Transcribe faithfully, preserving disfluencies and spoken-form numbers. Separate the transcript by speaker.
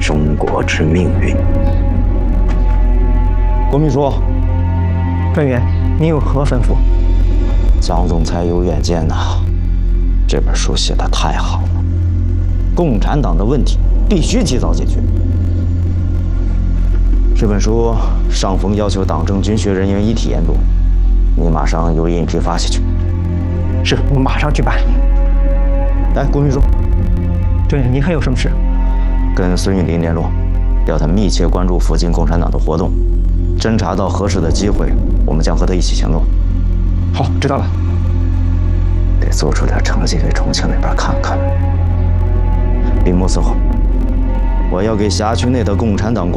Speaker 1: 中国之命运。
Speaker 2: 郭秘书，
Speaker 3: 专员，您有何吩咐？
Speaker 2: 江总裁有远见呐，这本书写得太好了。共产党的问题必须及早解决。这本书上峰要求党政军学人员一体研读，你马上由印批发下去。
Speaker 3: 是，我马上去办。
Speaker 2: 来，郭秘书，
Speaker 3: 专员，您还有什么事？
Speaker 2: 跟孙玉林联络，要他密切关注附近共产党的活动，侦查到合适的机会，我们将和他一起行动。
Speaker 3: 好，知道了。
Speaker 2: 得做出点成绩给重庆那边看看。笔墨伺候，我要给辖区内的共产党官